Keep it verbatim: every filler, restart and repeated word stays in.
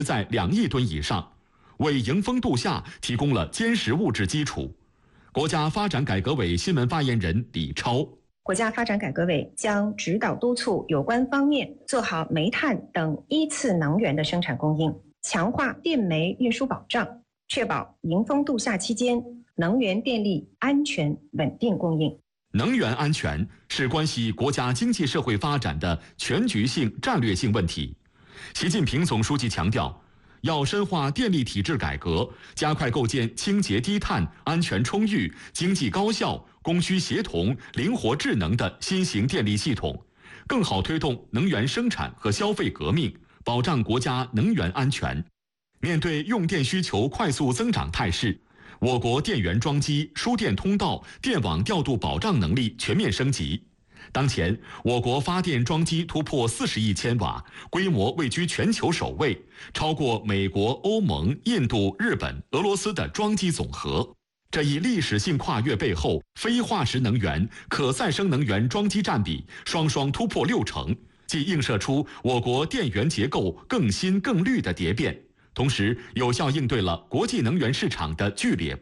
在两亿吨以上，为迎峰度夏提供了坚实物质基础。国家发展改革委新闻发言人李超。 国家发展改革委将指导督促有关方面做好煤炭等依次能源的生产供应，强化电煤运输保障，确保迎峰度夏期间能源电力安全稳定供应。 能源安全是关系国家经济社会发展的全局性战略性问题。习近平总书记强调，要深化电力体制改革，加快构建清洁低碳、安全充裕、经济高效、供需协同、灵活智能的新型电力系统，更好推动能源生产和消费革命，保障国家能源安全。面对用电需求快速增长态势，我国电源装机、输电通道、电网调度保障能力全面升级。当前，我国发电装机突破四十亿千瓦，规模位居全球首位，超过美国、欧盟、印度、日本、俄罗斯的装机总和。这一历史性跨越背后，非化石能源、可再生能源装机占比双双突破六成，既映射出我国电源结构更新更绿的蝶变，同时有效应对了国际能源市场的剧烈